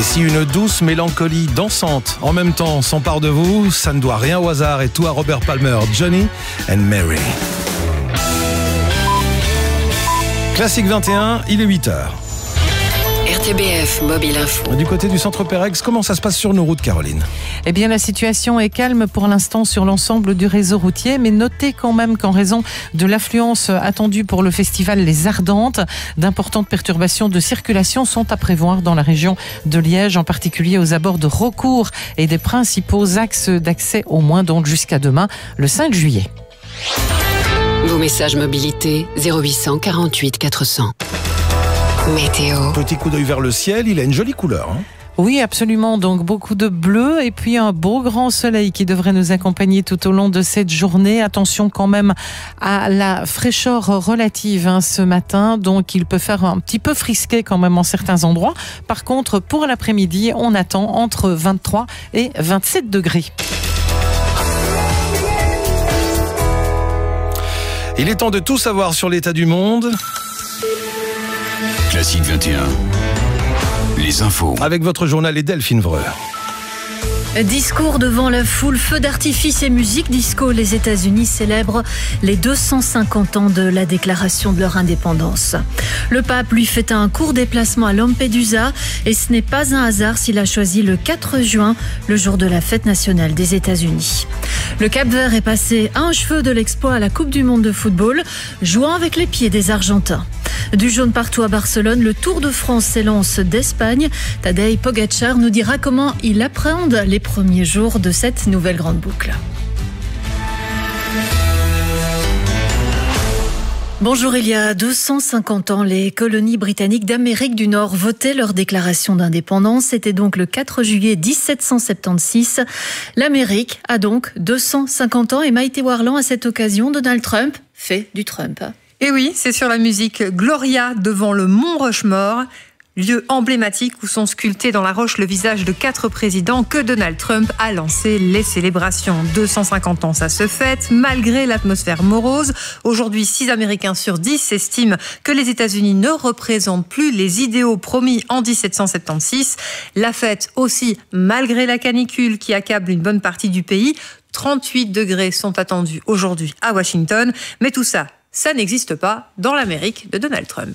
Et si une douce mélancolie dansante en même temps s'empare de vous, ça ne doit rien au hasard et tout à Robert Palmer, Johnny and Mary. Classique 21, il est 8h. RTBF Mobile Info. Du côté du centre Pérex, comment ça se passe sur nos routes, Caroline ? Eh bien, la situation est calme pour l'instant sur l'ensemble du réseau routier, mais notez quand même qu'en raison de l'affluence attendue pour le festival Les Ardentes, d'importantes perturbations de circulation sont à prévoir dans la région de Liège, en particulier aux abords de Raucourt et des principaux axes d'accès, au moins donc jusqu'à demain, le 5 juillet. Vos messages mobilité 0800 48 400. Météo. Petit coup d'œil vers le ciel, il a une jolie couleur. Oui, absolument. Donc, beaucoup de bleu et puis un beau grand soleil qui devrait nous accompagner tout au long de cette journée. Attention quand même à la fraîcheur relative ce matin. Donc, il peut faire un petit peu frisquer quand même en certains endroits. Par contre, pour l'après-midi, on attend entre 23 et 27 degrés. Il est temps de tout savoir sur l'état du monde. Classique 21, les infos. Avec votre journal et Delphine Vreux. Discours devant la foule, feux d'artifice et musique disco. Les États-Unis célèbrent les 250 ans de la déclaration de leur indépendance. Le pape lui fait un court déplacement à Lampedusa et ce n'est pas un hasard s'il a choisi le 4 juin, le jour de la fête nationale des États-Unis. Le Cap-Vert est passé à un cheveu de l'exploit à la Coupe du monde de football, jouant avec les pieds des Argentins. Du jaune partout à Barcelone, le Tour de France s'élance d'Espagne. Tadej Pogačar nous dira comment il appréhende les premiers jours de cette nouvelle grande boucle. Bonjour, il y a 250 ans, les colonies britanniques d'Amérique du Nord votaient leur déclaration d'indépendance. C'était donc le 4 juillet 1776. L'Amérique a donc 250 ans et Maïté Warland, à cette occasion, Donald Trump fait du Trump. Et oui, c'est sur la musique Gloria devant le Mont Rushmore, lieu emblématique où sont sculptés dans la roche le visage de 4 présidents, que Donald Trump a lancé les célébrations. 250 ans, ça se fête, malgré l'atmosphère morose. Aujourd'hui, 6 Américains sur 10 estiment que les États-Unis ne représentent plus les idéaux promis en 1776. La fête aussi, malgré la canicule qui accable une bonne partie du pays. 38 degrés sont attendus aujourd'hui à Washington, mais tout ça, ça n'existe pas dans l'Amérique de Donald Trump.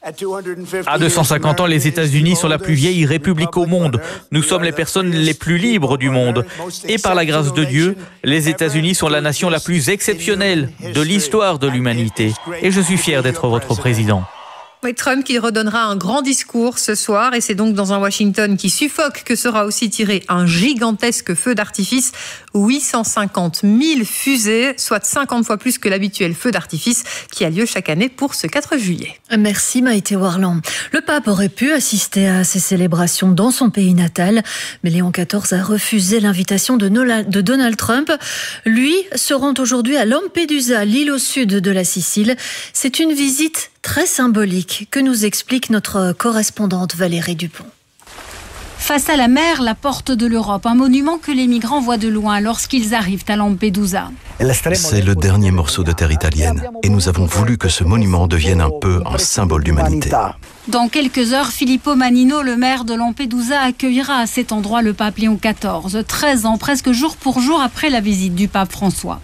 À 250 ans, les États-Unis sont la plus vieille république au monde. Nous sommes les personnes les plus libres du monde. Et par la grâce de Dieu, les États-Unis sont la nation la plus exceptionnelle de l'histoire de l'humanité. Et je suis fier d'être votre président. Oui, Trump qui redonnera un grand discours ce soir, et c'est donc dans un Washington qui suffoque que sera aussi tiré un gigantesque feu d'artifice. 850 000 fusées, soit 50 fois plus que l'habituel feu d'artifice qui a lieu chaque année pour ce 4 juillet. Merci Maïté Warland. Le pape aurait pu assister à ces célébrations dans son pays natal, mais Léon XIV a refusé l'invitation de Donald Trump. Lui se rend aujourd'hui à Lampedusa, l'île au sud de la Sicile. C'est une visite très symbolique que nous explique notre correspondante Valérie Dupont. Face à la mer, la porte de l'Europe, un monument que les migrants voient de loin lorsqu'ils arrivent à Lampedusa. C'est le dernier morceau de terre italienne et nous avons voulu que ce monument devienne un peu un symbole d'humanité. Dans quelques heures, Filippo Mannino, le maire de Lampedusa, accueillera à cet endroit le pape Léon XIV, 13 ans, presque jour pour jour après la visite du pape François.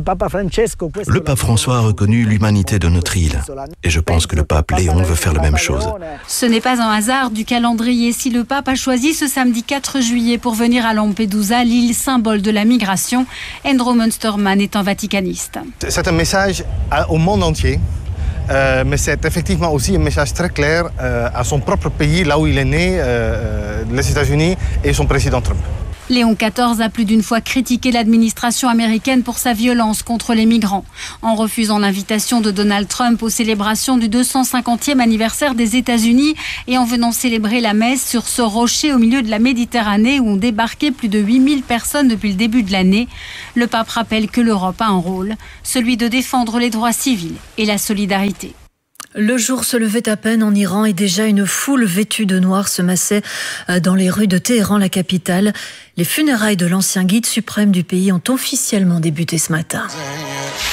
Le pape François a reconnu l'humanité de notre île et je pense que le pape Léon veut faire la même chose. Ce n'est pas un hasard du calendrier si le pape a choisi ce samedi 4 juillet pour venir à Lampedusa, l'île symbole de la migration. Andrew Munsterman est un vaticaniste. C'est un message au monde entier. Mais c'est effectivement aussi un message très clair à son propre pays, là où il est né, les États-Unis et son président Trump. Léon XIV a plus d'une fois critiqué l'administration américaine pour sa violence contre les migrants. En refusant l'invitation de Donald Trump aux célébrations du 250e anniversaire des États-Unis et en venant célébrer la messe sur ce rocher au milieu de la Méditerranée où ont débarqué plus de 8000 personnes depuis le début de l'année, le pape rappelle que l'Europe a un rôle, celui de défendre les droits civils et la solidarité. Le jour se levait à peine en Iran et déjà une foule vêtue de noir se massait dans les rues de Téhéran, la capitale. Les funérailles de l'ancien guide suprême du pays ont officiellement débuté ce matin.